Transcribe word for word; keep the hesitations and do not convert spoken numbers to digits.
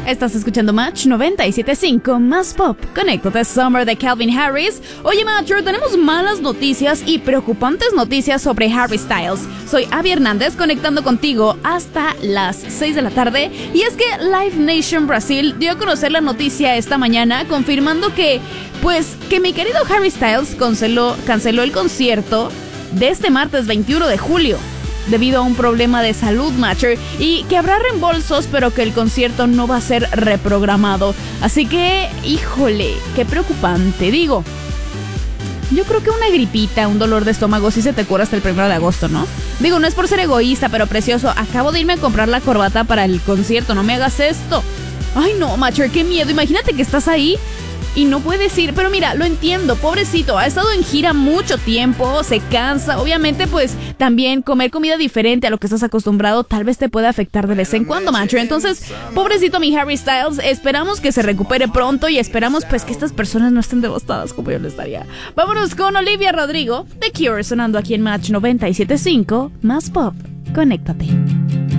Estás escuchando Match noventa y siete punto cinco, más pop. Conéctate, Summer de Calvin Harris. Oye, Matcher, tenemos malas noticias y preocupantes noticias sobre Harry Styles. Soy Abby Hernández, conectando contigo hasta las seis de la tarde. Y es que Live Nation Brasil dio a conocer la noticia esta mañana, confirmando que, pues, que mi querido Harry Styles canceló, canceló el concierto de este martes veintiuno de julio. Debido a un problema de salud, Matcher, y que habrá reembolsos, pero que el concierto no va a ser reprogramado. Así que, híjole, qué preocupante. Digo, yo creo que una gripita, un dolor de estómago sí se te cura hasta el primero de agosto, ¿no? Digo, no es por ser egoísta, pero precioso, acabo de irme a comprar la corbata para el concierto, no me hagas esto. Ay no, Matcher, qué miedo, imagínate que estás ahí y no puedes ir, pero mira, lo entiendo, pobrecito, ha estado en gira mucho tiempo, se cansa, obviamente pues también comer comida diferente a lo que estás acostumbrado tal vez te puede afectar de vez en cuando, Matcher. Entonces, pobrecito mi Harry Styles, esperamos que se recupere pronto y esperamos pues que estas personas no estén devastadas como yo lo estaría. Vámonos con Olivia Rodrigo, The Cure, sonando aquí en Match noventa y siete punto cinco, más pop, conéctate.